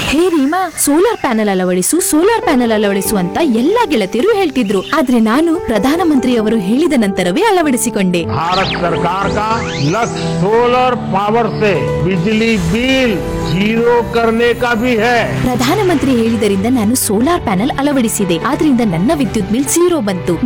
ಹೇ Reema, solar panel ಅಳವಡಿಸು ಅಂತ ಎಲ್ಲಾ ಗೆಳತಿಯರು ಹೇಳ್ತಿದ್ರು. ಆದ್ರೆ ನಾನು ಪ್ರಧಾನಮಂತ್ರಿಯವರು ಹೇಳಿದ ನಂತರವೇ ಅಳವಡಿಸಿಕೊಂಡೆ. भारत सरकार का लक्ष्य सोलर पावर से बिजली बिल जीरो करने का भी है। ಪ್ರಧಾನಮಂತ್ರಿ ಹೇಳಿದರಿಂದ ನಾನು ಸೋಲಾರ್ ಪ್ಯಾನೆಲ್ ಅಳವಡಿಸಿದೆ. ಆದ್ರಿಂದ ನನ್ನ ವಿದ್ಯುತ್ ಬಿಲ್ 0 ಬಂತು.